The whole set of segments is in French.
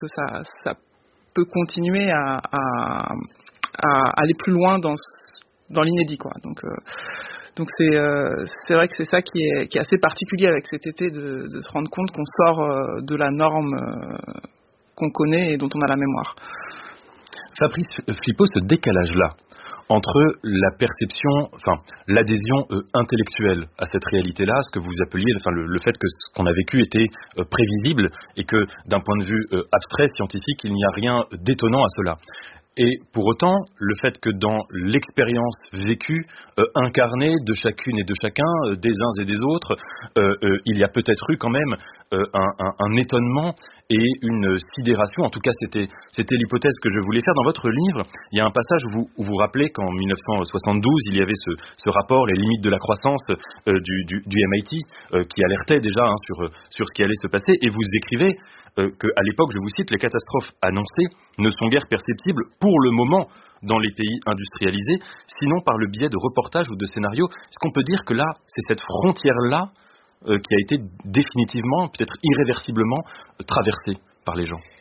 que ça peut continuer à aller plus loin dans l'inédit, quoi. Donc c'est vrai que c'est ça qui est assez particulier avec cet été, de se rendre compte qu'on sort de la norme qu'on connaît et dont on a la mémoire. Fabrice Flippo, ce décalage-là entre la perception, l'adhésion intellectuelle à cette réalité-là, ce que vous appeliez, le fait que ce qu'on a vécu était prévisible et que d'un point de vue abstrait, scientifique, il n'y a rien d'étonnant à cela. Et pour autant, le fait que dans l'expérience vécue, incarnée de chacune et de chacun, des uns et des autres, il y a peut-être eu quand même un étonnement et une sidération. En tout cas, c'était l'hypothèse que je voulais faire. Dans votre livre, il y a un passage où vous rappelez qu'en 1972, il y avait ce rapport, les limites de la croissance du MIT, qui alertait déjà sur ce qui allait se passer. Et vous écrivez qu'à l'époque, je vous cite, les catastrophes annoncées ne sont guère perceptibles pour le moment dans les pays industrialisés, sinon par le biais de reportages ou de scénarios. Est-ce qu'on peut dire que là, c'est cette frontière-là qui a été définitivement, peut-être irréversiblement, traversée par les gens?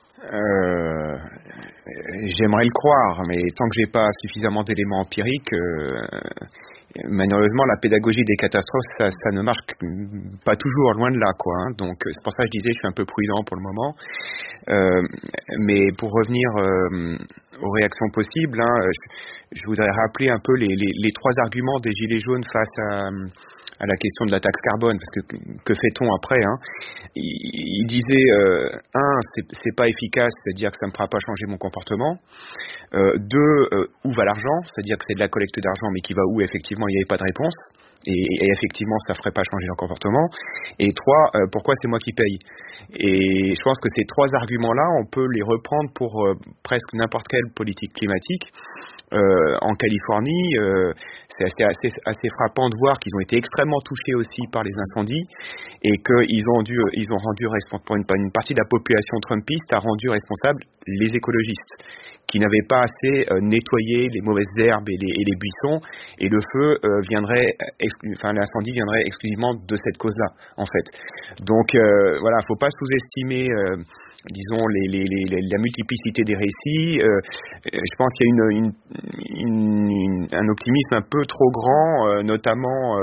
J'aimerais le croire, mais tant que j'ai pas suffisamment d'éléments empiriques, malheureusement la pédagogie des catastrophes, ça ne marche pas toujours, loin de là, quoi. Hein. Donc c'est pour ça que je disais, je suis un peu prudent pour le moment. Mais pour revenir aux réactions possibles, hein, je voudrais rappeler un peu les trois arguments des Gilets jaunes face à la question de la taxe carbone, parce que fait-on après, hein? Il disait, c'est pas efficace, c'est-à-dire que ça me fera pas changer mon comportement. Deux, où va l'argent, c'est-à-dire que c'est de la collecte d'argent, mais qui va où? Effectivement, il n'y avait pas de réponse. Et effectivement, ça ferait pas changer leur comportement. Et trois, pourquoi c'est moi qui paye? Et je pense que ces trois arguments-là, on peut les reprendre pour presque n'importe quelle politique climatique. En Californie, c'est assez frappant de voir qu'ils ont été extrêmement touchés aussi par les incendies et qu'ils ont rendu responsable, pour une partie de la population trumpiste, a rendu responsable les écologistes qui n'avaient pas assez nettoyé les mauvaises herbes et les buissons, et le feu l'incendie viendrait exclusivement de cette cause-là, en fait. Donc voilà, faut pas sous-estimer disons la multiplicité des récits. Je pense qu'il y a un optimisme un peu trop grand, notamment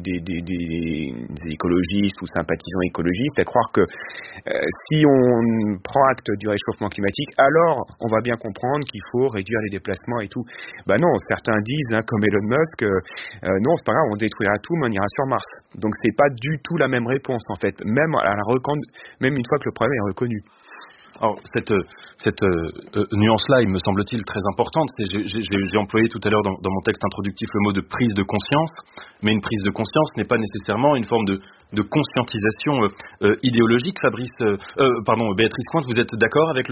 des écologistes ou sympathisants écologistes, à croire que si on prend acte du réchauffement climatique, alors on va bien comprendre qu'il faut réduire les déplacements et tout. Bah non, certains disent, hein, comme Elon Musk, non, c'est pas grave, on détruira tout, mais on ira sur Mars. Donc c'est pas du tout la même réponse, en fait, même une fois que le problème est reconnu. Alors, cette nuance-là, il me semble-t-il, très importante. J'ai employé tout à l'heure dans mon texte introductif le mot de prise de conscience, mais une prise de conscience n'est pas nécessairement une forme de conscientisation idéologique. Béatrice Cointe, vous êtes d'accord avec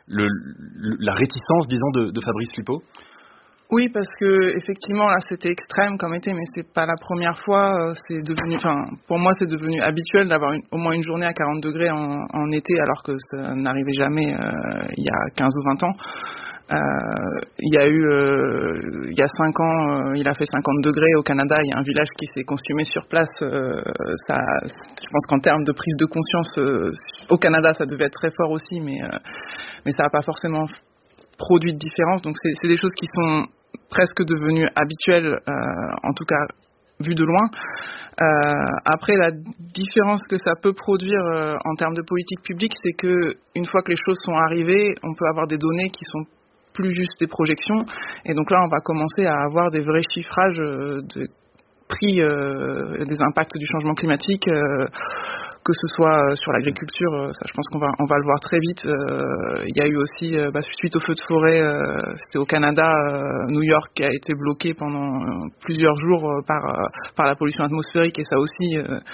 la réticence, disons, de Fabrice Flippo? Oui, parce que effectivement là c'était extrême comme été, mais c'est pas la première fois. C'est devenu, pour moi c'est devenu habituel d'avoir au moins une journée à 40 degrés en été, alors que ça n'arrivait jamais il y a 15 ou 20 ans. Il y a eu il y a 5 ans, il a fait 50 degrés au Canada. Il y a un village qui s'est consumé sur place. Je pense qu'en termes de prise de conscience au Canada, ça devait être très fort aussi, mais ça n'a pas forcément produit de différence. Donc c'est des choses qui sont presque devenues habituelles, en tout cas vu de loin. Après, la différence que ça peut produire en termes de politique publique, c'est que une fois que les choses sont arrivées, on peut avoir des données qui sont plus juste des projections, et donc là on va commencer à avoir des vrais chiffrages de prix des impacts du changement climatique, que ce soit sur l'agriculture, ça je pense qu'on va le voir très vite. Il y a eu aussi, suite au feu de forêt, c'était au Canada, New York qui a été bloqué pendant plusieurs jours par la pollution atmosphérique, et ça aussi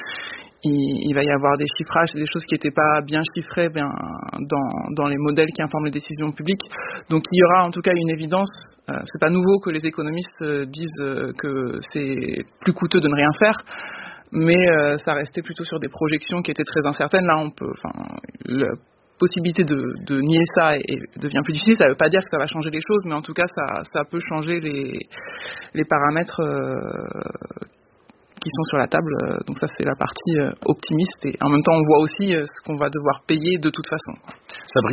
il va y avoir des chiffrages, des choses qui n'étaient pas bien chiffrées dans les modèles qui informent les décisions publiques. Donc il y aura en tout cas une évidence. C'est pas nouveau que les économistes disent que c'est plus coûteux de ne rien faire, mais ça restait plutôt sur des projections qui étaient très incertaines. Là, la possibilité de nier ça devient plus difficile. Ça ne veut pas dire que ça va changer les choses, mais en tout cas ça peut changer les paramètres qui sont sur la table. Donc ça c'est la partie optimiste, et en même temps on voit aussi ce qu'on va devoir payer de toute façon.